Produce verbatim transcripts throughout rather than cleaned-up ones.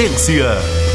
Essência.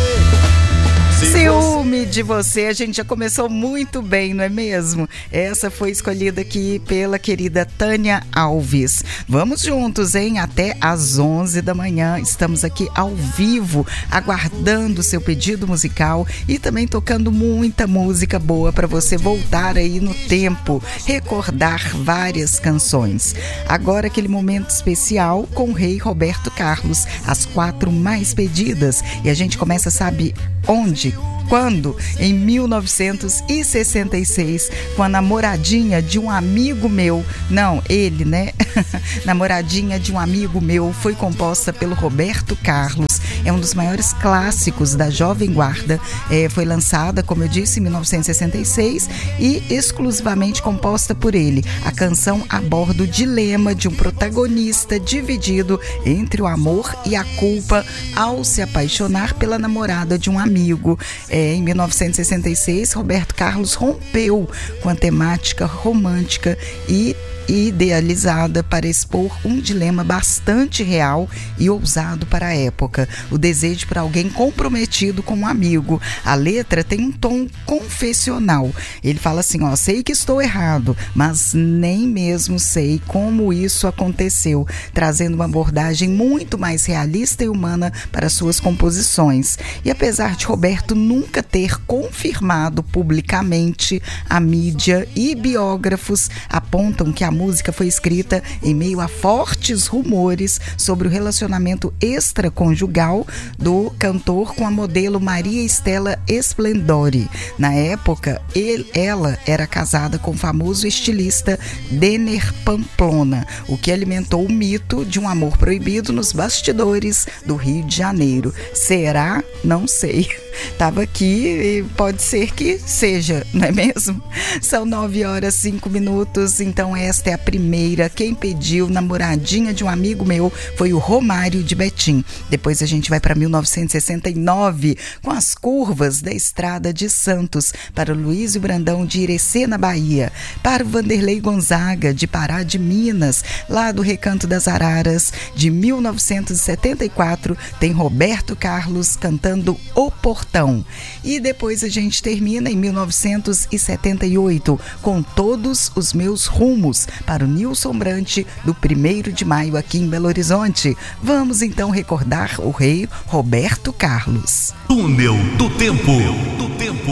Ciúme de você, a gente já começou muito bem, não é mesmo? Essa foi escolhida aqui pela querida Tânia Alves. Vamos juntos, hein? Até às onze da manhã, estamos aqui ao vivo, aguardando o seu pedido musical e também tocando muita música boa para você voltar aí no tempo, recordar várias canções. Agora aquele momento especial com o rei Roberto Carlos, as quatro mais pedidas. E a gente começa, sabe onde? Quando? Em mil novecentos e sessenta e seis, com a Namoradinha de um Amigo Meu. Não, ele, né? Namoradinha de um Amigo Meu foi composta pelo Roberto Carlos. É um dos maiores clássicos da Jovem Guarda. É, foi lançada, como eu disse, em mil novecentos e sessenta e seis e exclusivamente composta por ele. A canção aborda o dilema de um protagonista dividido entre o amor e a culpa ao se apaixonar pela namorada de um amigo. É, em mil novecentos e sessenta e seis, Roberto Carlos rompeu com a temática romântica e idealizada para expor um dilema bastante real e ousado para a época, o desejo por alguém comprometido com um amigo. A letra tem um tom confessional. Ele fala assim, ó, sei que estou errado, mas nem mesmo sei como isso aconteceu, trazendo uma abordagem muito mais realista e humana para suas composições. E apesar de Roberto nunca ter confirmado publicamente, a mídia e biógrafos apontam que a música foi escrita em meio a fortes rumores sobre o relacionamento extraconjugal do cantor com a modelo Maria Estela Splendori. Na época, ele, ela era casada com o famoso estilista Denner Pamplona, o que alimentou o mito de um amor proibido nos bastidores do Rio de Janeiro. Será? Não sei. Estava aqui e pode ser que seja, não é mesmo? São nove horas e cinco minutos, então esta é a primeira. Quem pediu Namoradinha de um Amigo Meu foi o Romário de Betim. Depois a gente vai para mil novecentos e sessenta e nove com As Curvas da Estrada de Santos, para o Luísio Brandão de Irecê, na Bahia. Para o Vanderlei Gonzaga de Pará de Minas, lá do Recanto das Araras. De mil novecentos e setenta e quatro tem Roberto Carlos cantando O Portão. E depois a gente termina em mil novecentos e setenta e oito com Todos os Meus Rumos, para o Nilson Brante, do primeiro de maio aqui em Belo Horizonte. Vamos então recordar o rei Roberto Carlos. Túnel do Tempo. Do tempo.